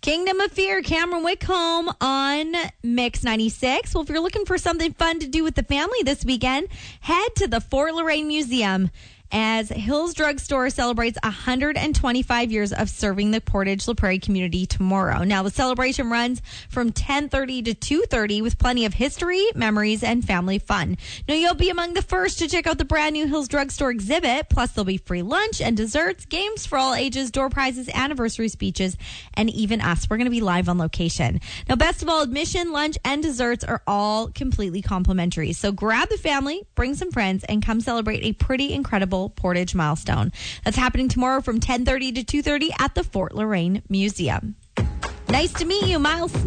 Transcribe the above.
Kingdom of Fear, Cameron Wickholm on Mix 96. Well, if you're looking for something fun to do with the family this weekend, head to the Fort Loraine Museum as Hills Drug Store celebrates 125 years of serving the Portage La Prairie community tomorrow. Now, the celebration runs from 10:30 to 2:30 with plenty of history, memories, and family fun. Now, you'll be among the first to check out the brand new Hills Drug Store exhibit. Plus, there'll be free lunch and desserts, games for all ages, door prizes, anniversary speeches, and even us. We're going to be live on location. Now, best of all, admission, lunch, and desserts are all completely complimentary. So grab the family, bring some friends, and come celebrate a pretty incredible Portage milestone. That's happening tomorrow from 10:30 to 2:30 at the Fort Loraine Museum. Nice to meet you, Miles.